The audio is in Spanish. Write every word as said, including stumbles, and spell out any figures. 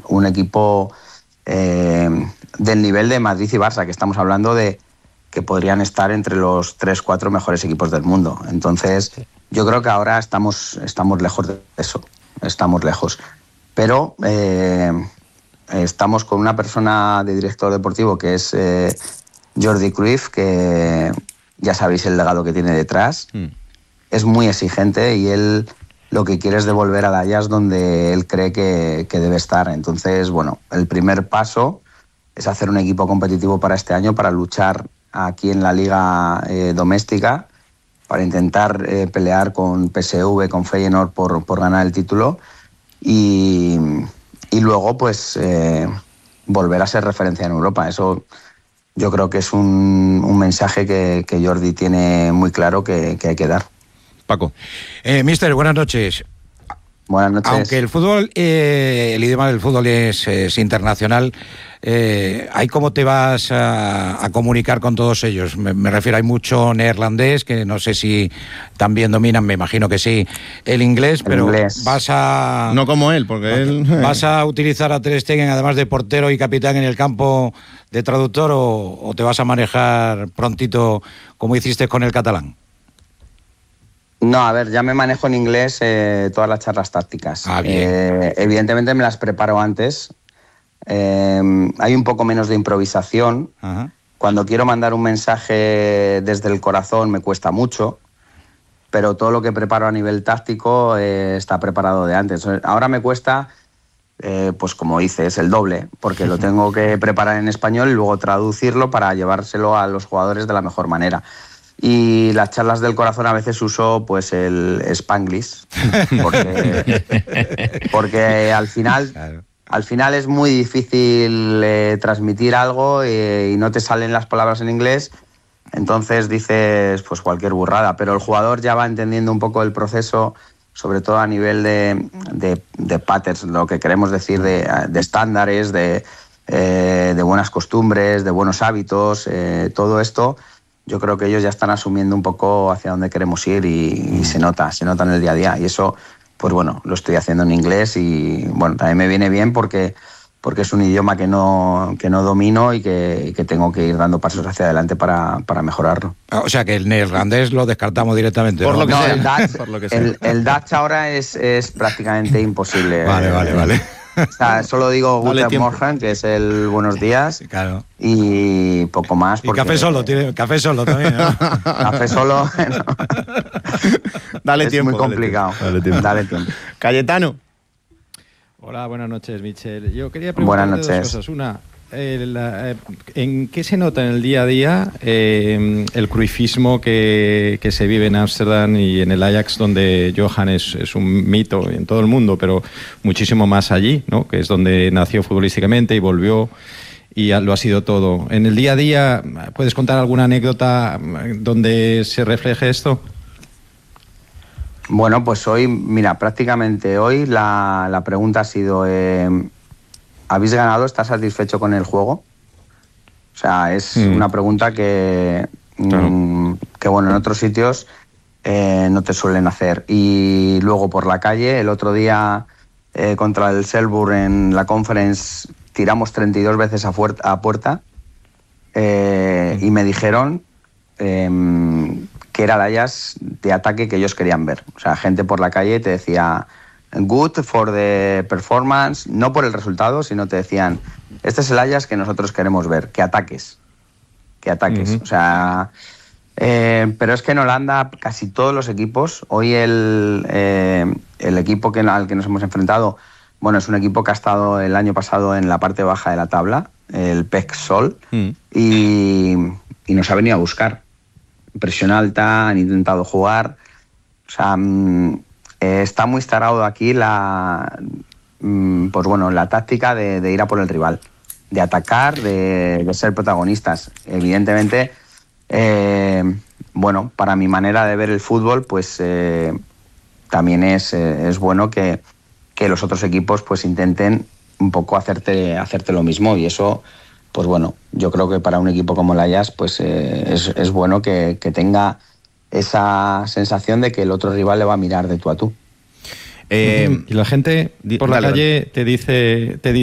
un equipo eh, del nivel de Madrid y Barça, que estamos hablando de que podrían estar entre los tres, cuatro mejores equipos del mundo. Entonces, yo creo que ahora estamos, estamos lejos de eso, estamos lejos. Pero eh, estamos con una persona de director deportivo que es eh, Jordi Cruyff, que ya sabéis el legado que tiene detrás. Mm. Es muy exigente y él lo que quiere es devolver al Ajax donde él cree que, que debe estar. Entonces, bueno, el primer paso es hacer un equipo competitivo para este año, para luchar aquí en la liga eh, doméstica, para intentar eh, pelear con P S V, con Feyenoord por, por ganar el título y, y luego pues eh, volver a ser referencia en Europa. Eso yo creo que es un, un mensaje que, que Jordi tiene muy claro que, que hay que dar. Paco. Eh, Mister, buenas noches. Buenas noches. Aunque el fútbol, eh, el idioma del fútbol es, es internacional, eh, ¿hay cómo te vas a, a comunicar con todos ellos? Me, me refiero, hay mucho neerlandés, que no sé si también dominan, me imagino que sí, el inglés, el pero inglés. vas a... No como él, porque él... ¿Vas a utilizar a Ter Stegen, además de portero y capitán en el campo, de traductor, o, o te vas a manejar prontito como hiciste con el catalán? No, a ver, ya me manejo en inglés eh, todas las charlas tácticas. Ah, bien. Eh, evidentemente me las preparo antes. Eh, hay un poco menos de improvisación. Ajá. Cuando quiero mandar un mensaje desde el corazón me cuesta mucho, pero todo lo que preparo a nivel táctico eh, está preparado de antes. Ahora me cuesta, eh, pues como dices, el doble, porque lo tengo que preparar en español y luego traducirlo para llevárselo a los jugadores de la mejor manera. Y las charlas del corazón a veces uso pues el Spanglish, porque, porque al final, claro. al final es muy difícil eh, transmitir algo eh, y no te salen las palabras en inglés, entonces dices pues cualquier burrada, pero el jugador ya va entendiendo un poco el proceso, sobre todo a nivel de, de, de patterns, lo que queremos decir de, de estándares, de, eh, de buenas costumbres, de buenos hábitos, eh, todo esto. Yo creo que ellos ya están asumiendo un poco hacia dónde queremos ir y, y se nota, se nota en el día a día. Y eso, pues bueno, lo estoy haciendo en inglés y bueno, también me viene bien porque, porque es un idioma que no, que no domino y que, que tengo que ir dando pasos hacia adelante para, para mejorarlo. O sea que el neerlandés lo descartamos directamente. Por, ¿no? lo, que no, sea. El Dutch, Por lo que sea. El, el Dutch ahora es, es prácticamente imposible. Vale, vale, vale. O sea, solo digo Guten Morgen, que es el buenos días, claro. Y poco más. Y café solo, tiene café solo también, ¿no? Café solo, no. Dale es tiempo. muy complicado. Dale tiempo. Dale tiempo. Cayetano. Hola, buenas noches, Michel. Yo quería preguntarte dos cosas. Una, eh, la, eh, ¿en qué se nota en el día a día eh, el cruifismo que, que se vive en Ámsterdam y en el Ajax, donde Johan es, es un mito en todo el mundo, pero muchísimo más allí, ¿no? Que es donde nació futbolísticamente y volvió y lo ha sido todo. En el día a día, ¿puedes contar alguna anécdota donde se refleje esto? Bueno, pues hoy, mira, prácticamente hoy la, la pregunta ha sido... Eh, ¿habéis ganado? ¿Estás satisfecho con el juego? O sea, es mm. una pregunta que, claro. mm, que, bueno, en otros sitios eh, no te suelen hacer. Y luego por la calle, el otro día eh, contra el Selburg en la Conference tiramos treinta y dos veces a, fuer- a puerta eh, mm. y me dijeron eh, que era el Ajax de ataque que ellos querían ver. O sea, gente por la calle te decía... good for the performance, no por el resultado, sino te decían, este es el Ajax que nosotros queremos ver, que ataques, que ataques. Uh-huh. O sea, eh, pero es que en Holanda casi todos los equipos, hoy el, eh, el equipo que, al que nos hemos enfrentado, bueno, es un equipo que ha estado el año pasado en la parte baja de la tabla, el P E C Sol, uh-huh. y, y nos ha venido a buscar. Presión alta, han intentado jugar, o sea... Mmm, Eh, está muy instalado aquí la, mm, pues bueno, la táctica de, de ir a por el rival, de atacar, de, de ser protagonistas. Evidentemente, eh, bueno, para mi manera de ver el fútbol, pues eh, también es, eh, es bueno que, que los otros equipos pues intenten un poco hacerte, hacerte lo mismo, y eso, pues bueno, yo creo que para un equipo como el Ajax, pues eh, es, es bueno que, que tenga esa sensación de que el otro rival le va a mirar de tú a tú. Eh, y la gente por la dale, calle dale. te dice, te dice